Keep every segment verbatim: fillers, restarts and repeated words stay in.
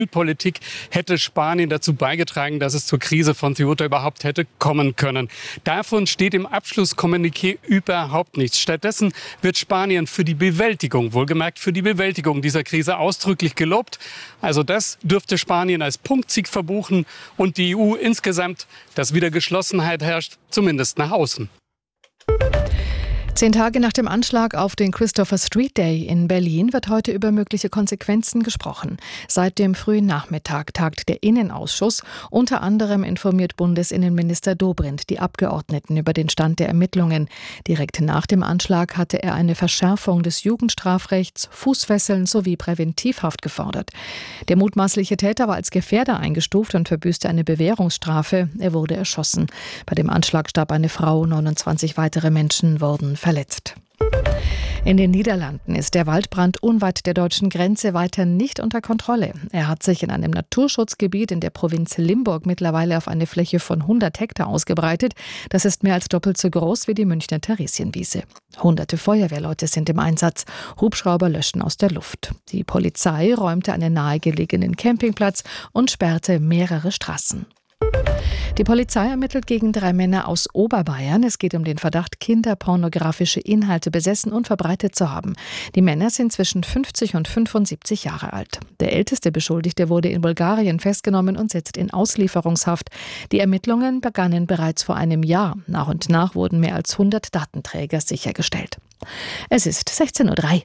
Politik hätte Spanien dazu beigetragen, dass es zur Krise von Ceuta überhaupt hätte kommen können. Davon steht im Abschlusskommuniqué überhaupt nichts. Stattdessen wird Spanien für die Bewältigung, wohlgemerkt für die Bewältigung dieser Krise ausdrücklich gelobt. Also das dürfte Spanien als Punktsieg verbuchen und die E U insgesamt, dass wieder Geschlossenheit herrscht, zumindest nach außen. Zehn Tage nach dem Anschlag auf den Christopher Street Day in Berlin wird heute über mögliche Konsequenzen gesprochen. Seit dem frühen Nachmittag tagt der Innenausschuss. Unter anderem informiert Bundesinnenminister Dobrindt die Abgeordneten über den Stand der Ermittlungen. Direkt nach dem Anschlag hatte er eine Verschärfung des Jugendstrafrechts, Fußfesseln sowie Präventivhaft gefordert. Der mutmaßliche Täter war als Gefährder eingestuft und verbüßte eine Bewährungsstrafe. Er wurde erschossen. Bei dem Anschlag starb eine Frau, neunundzwanzig weitere Menschen wurden verletzt. In den Niederlanden ist der Waldbrand unweit der deutschen Grenze weiter nicht unter Kontrolle. Er hat sich in einem Naturschutzgebiet in der Provinz Limburg mittlerweile auf eine Fläche von hundert Hektar ausgebreitet. Das ist mehr als doppelt so groß wie die Münchner Theresienwiese. Hunderte Feuerwehrleute sind im Einsatz. Hubschrauber löschen aus der Luft. Die Polizei räumte einen nahegelegenen Campingplatz und sperrte mehrere Straßen. Die Polizei ermittelt gegen drei Männer aus Oberbayern. Es geht um den Verdacht, kinderpornografische Inhalte besessen und verbreitet zu haben. Die Männer sind zwischen fünfzig und fünfundsiebzig Jahre alt. Der älteste Beschuldigte wurde in Bulgarien festgenommen und sitzt in Auslieferungshaft. Die Ermittlungen begannen bereits vor einem Jahr. Nach und nach wurden mehr als hundert Datenträger sichergestellt. Es ist sechzehn Uhr drei.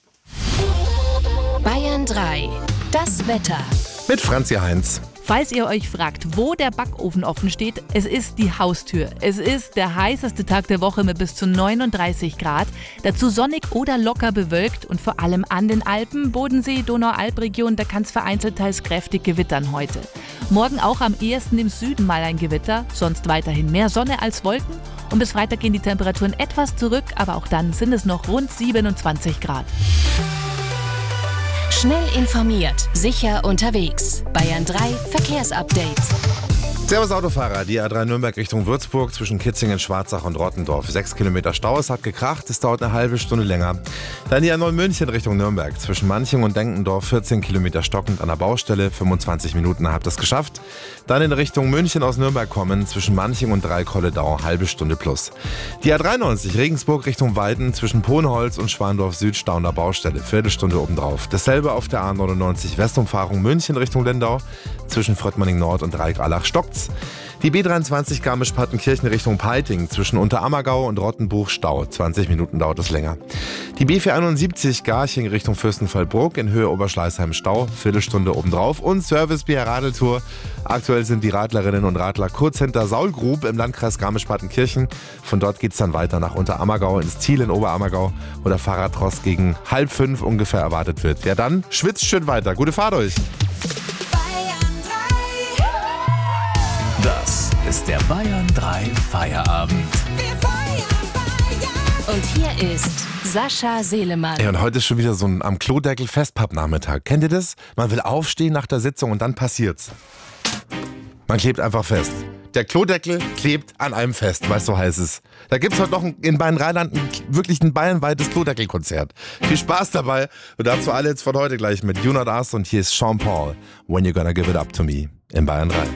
Bayern drei. Das Wetter. Mit Franzi Heinz. Falls ihr euch fragt, wo der Backofen offen steht, es ist die Haustür. Es ist der heißeste Tag der Woche mit bis zu neununddreißig Grad. Dazu sonnig oder locker bewölkt und vor allem an den Alpen, Bodensee, Donau-Alp-Region, da kann es vereinzelt teils kräftig gewittern heute. Morgen auch am ehesten im Süden mal ein Gewitter, sonst weiterhin mehr Sonne als Wolken. Und bis Freitag gehen die Temperaturen etwas zurück, aber auch dann sind es noch rund siebenundzwanzig Grad. Schnell informiert, sicher unterwegs. Bayern drei Verkehrsupdate. Servus Autofahrer, die A drei Nürnberg Richtung Würzburg zwischen Kitzingen, Schwarzach und Rottendorf. Sechs Kilometer Stau, es hat gekracht, es dauert eine halbe Stunde länger. Dann die A neun München Richtung Nürnberg zwischen Manching und Denkendorf, vierzehn Kilometer stockend an der Baustelle, fünfundzwanzig Minuten, habt das geschafft. Dann in Richtung München aus Nürnberg kommen, zwischen Manching und Dreikolledau, halbe Stunde plus. Die A dreiundneunzig Regensburg Richtung Weiden zwischen Ponholz und Schwandorf Süd, Stau an der Baustelle, Viertelstunde obendrauf. Dasselbe auf der A neunundneunzig Westumfahrung München Richtung Lindau zwischen Fröttmanning Nord und Dreieck-Allach stockt's. Die B dreiundzwanzig Garmisch-Partenkirchen Richtung Peiting zwischen Unterammergau und Rottenbuch Stau. zwanzig Minuten dauert es länger. Die B vierhunderteinundsiebzig Garching Richtung Fürstenfeldbruck in Höhe Oberschleißheim Stau. Viertelstunde obendrauf. Und Service B R Radeltour. Aktuell sind die Radlerinnen und Radler kurz hinter Saulgrub im Landkreis Garmisch-Partenkirchen. Von dort geht es dann weiter nach Unterammergau ins Ziel in Oberammergau, wo der Fahrradrost gegen halb fünf ungefähr erwartet wird. Ja dann, schwitzt schön weiter. Gute Fahrt euch! Das ist der Bayern drei Feierabend. Und hier ist Sascha Selemann. Ja, und heute ist schon wieder so ein am Klodeckel Festpappnachmittag. Kennt ihr das? Man will aufstehen nach der Sitzung und dann passiert's. Man klebt einfach fest. Der Klodeckel klebt an einem fest, weil es so heiß ist. Da gibt's heute noch ein, in Bayern-Rheinland ein, wirklich ein bayernweites Klodeckel-Konzert. Viel Spaß dabei und dazu alle jetzt von heute gleich mit You Not Us und hier ist Sean Paul, When You're Gonna Give It Up To Me in Bayern drei.